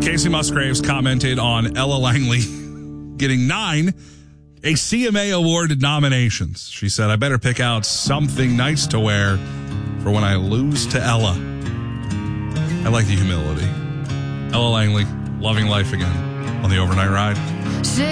Casey Musgraves commented on Ella Langley getting 9 ACMA awarded nominations. She said, I better pick out something nice to wear for when I lose to Ella. I like the humility. Ella Langley, loving life again on the overnight ride.